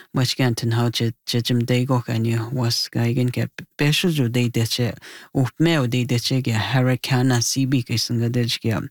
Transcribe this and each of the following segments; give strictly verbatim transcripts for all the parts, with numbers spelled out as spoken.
much can ten how je jim day go can you was gaigen get besho ju day de che up meo day de che ge hurricane C B ke singa de ge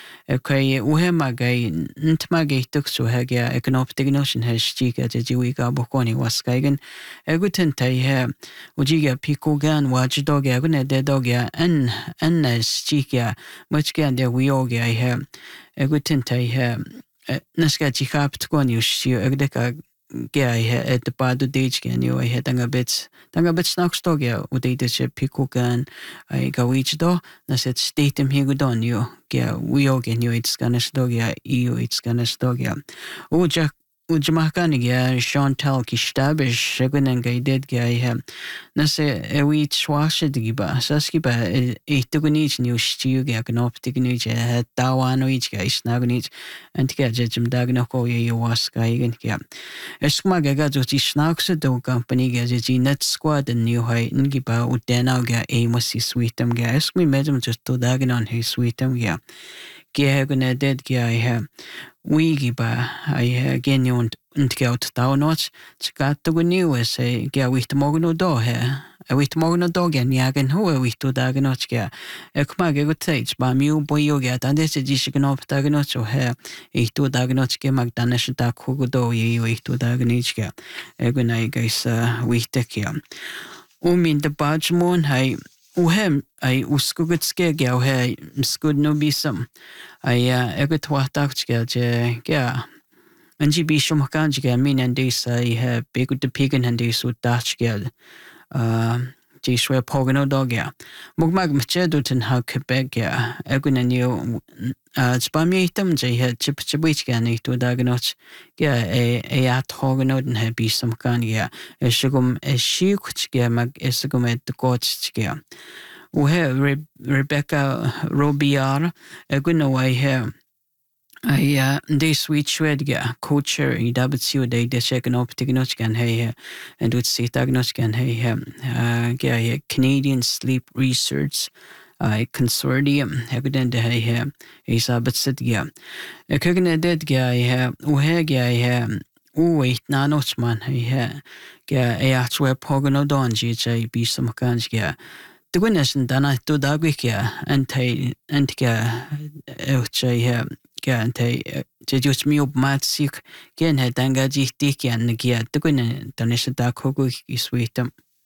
okay uhe magai nt magai tuk so ha ge economic notion has stiga je ji wi ga bo ko ni was gaigen eguten tai he uji ge piko gan watch dog ge ne de dog ge an an stiga much can de wi o ge he eguten tai he naska ji kap to ni shi egdeka ge he et de padu de ge ni o he tanga bits tanga bits nak stog ge u de de che piko gan ai ga wi do na set state em he gudon yo ge wi o ge ni it's gonna stog ge io it's gonna stog ge o ja Ujmakan ge Chantal ki stabe shigunen ge did ge he na se e wi swashe de ba saski ba e tuguni ni stiu ge gnop tigni je dawan wi ge snagni and ge jim dagna ko ye was ge gen ge esma ge ga jo ti snakse do company ge je net squad en new hai ngi ba udena ge e mosi sweetem ge esmi medum just to dagna he sweetem ge ge gune did ge I have we ba I gen you and get down not got to new say ge we to mogno do he a we to mogno dog en yagen ho we to dag not ge ekma ge gut sage ba mu boy yo ge and this is shi gno dag not so he e to dag not ge mag danish da ko do ye we to dag nich ge e gunai guys we tek ya o min de bajmon hai Uhem ai uskugut ske ge he skud no bisam ai egut watak ge je ge anji bishum kan ge min and this I have big the pig and this would dach ge uh ji shwe pogano dog ya mugmag mche duten ha Quebec ge egun and you uh spamitum je he chip chibich ge ni to dagnot ge e e at hogano den he bisum kan ge e shugum e shikuch ge mag esugum et coach ge Uhe Rebecca Robiar egun away here I uh they sweet shred ge culture I w they de check an optignot gan hey and would see tagnot gan hey uh ge Canadian Sleep Research I consortium egun de hey is but sit ge e kugne did ge I uhe ge he o wait na not man hey ge e at we pogano don g j be some kan ge the goodness and then I do that week yeah and they and get out here get and they just me up mad sick again had danga ji tik and get the good then is that cook is sweet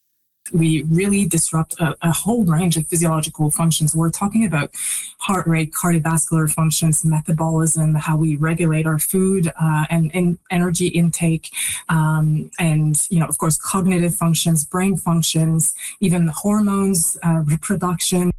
we really disrupt a, a whole range of physiological functions. We're talking about heart rate, cardiovascular functions, metabolism, how we regulate our food uh, and, and energy intake, um, and, you know, of course, cognitive functions, brain functions, even hormones, uh, reproduction.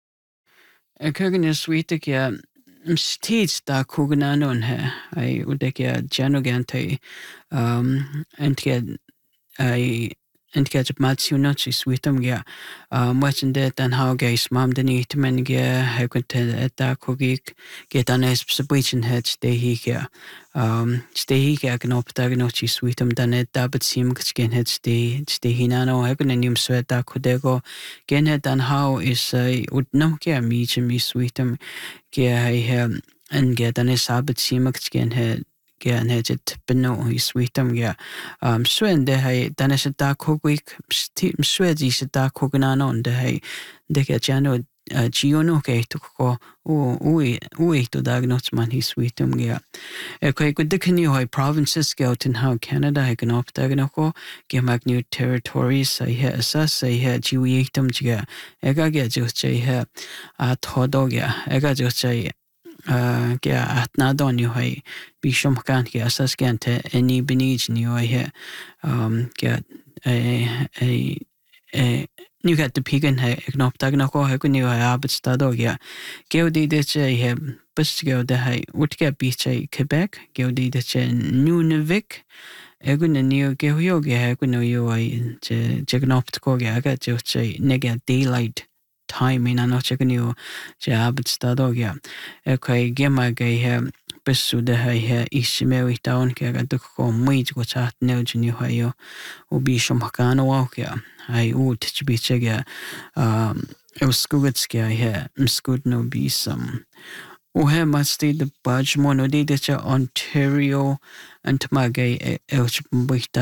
Kugna sweet yeah. Stage da kugna non he I would take a janogante um and get I and get a match you not sweet them yeah um watching that and how guys mom the need to men yeah how could at that cookie get an subscription head stay here um stay here can up that not sweet them done it that but seem skin head stay stay here no I can name sweat that could they go again head and how is I would no care me to me sweet them yeah I have and get an sabbat seem skin head Gen het beno is sweetum ja um swen de hij dan is het daar ook ik swed is het daar ook aan de hij de get jano giono ke to ko o ui ui to diagnose man is sweetum ja okay good de can you high provinces go in how Canada I can op diagnoko ge mag new territories I ha assess I ha giuitum ja ega ge just ja ha a thodog ja ega just ja Uh, yeah, at na don you hai bishom kan ke asas kan te any benij ni I he um get a a a you get the pigan he knop tag na ko he kun you ha abit stado ya geo di de che he bus go de hai would get be che Quebec geo di de che Nunavik egun ni geo yo ge he kun you I che che knop ko ge ga che che nega daylight time in an chicken you jab stado yeah okay gemma ge he besu de he ismeri down ke ga de ko muy go chat ne jini hayo o bi shom hakano wa ke ai u tich bi che ge um it was good ske he mskud no be some o he must the budge mono de de Ontario and magay e